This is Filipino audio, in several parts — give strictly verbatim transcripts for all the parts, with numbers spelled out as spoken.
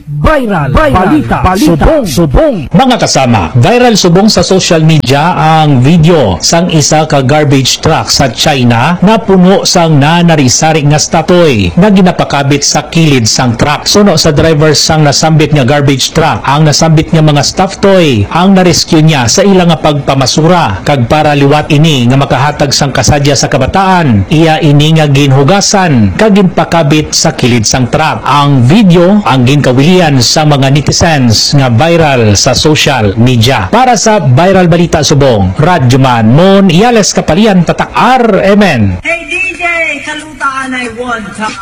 Viral, viral balita, balita, subong, subong. Mga kasama, viral subong sa social media ang video sang isa ka garbage truck sa China na puno sang nanarisari nga statoy na ginapakabit sa kilid sang truck. Suno sa driver sang nasambit nga garbage truck, ang nasambit nga mga stuffed toy ang narescue niya sa ilang nga pagpamasura kag para liwat ini nga makahatag sang kasadya sa kabataan. Iya ini nga ginhugasan kag ginpakabit sa kilid sang truck. Ang video ang ginkawilian sa mga netizens nga viral sa social media. Para sa viral balita subong, Radyo Man Mon Iales Kapalian Tatak R M N. Hey D J, kalutaan ay one time.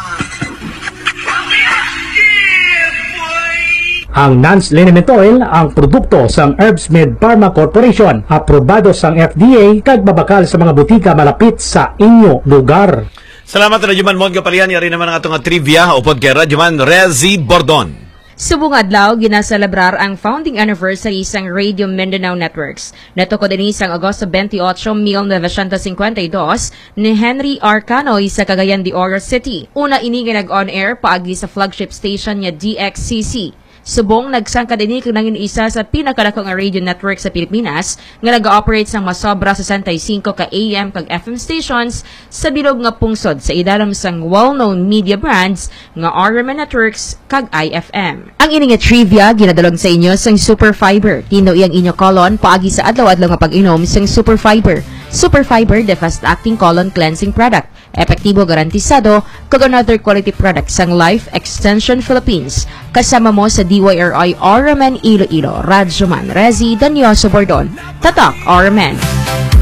Ang Nance Liniment Oil ang produkto sang Herbsmed Pharma Corporation, aprobado sang F D A kag babakal sa mga butika malapit sa inyo lugar. Salamat Radyo Man Mon Kapalian. Yari naman ang atong trivia upod kay Radyo Man Rezi Bordon. Subong adlaw ginaselebrar ang founding anniversary sang Radio Mindanao Networks. Natukod ini sang Agosto twenty-eight, nineteen fifty-two ni Henry R. Canoy sa Cagayan de Oro City. Una ini nga nag-on air paagi sa flagship station niya D X C C. Subong nagsangka din kung nangin isa sa pinakadakong radio network sa Pilipinas nga nag-operate sang masobra sesenta y cinco ka A M kag F M stations sa bilog nga pungsod sa idalam sang well-known media brands nga R M N Networks kag I F M. Ang ini nga trivia ginadalog sa inyo sang Super Fiber. Tino iyang inyo kolon paagi sa adlaw-adlaw nga pag-inom sang Super Fiber. Super Fiber, the fast-acting colon cleansing product. Epektibo garantisado kag another quality product sang Life Extension Philippines. Kasama mo sa D Y R I R M N Iloilo, Radyo Man Rezi Danyoso Bordon. Tatak R M N.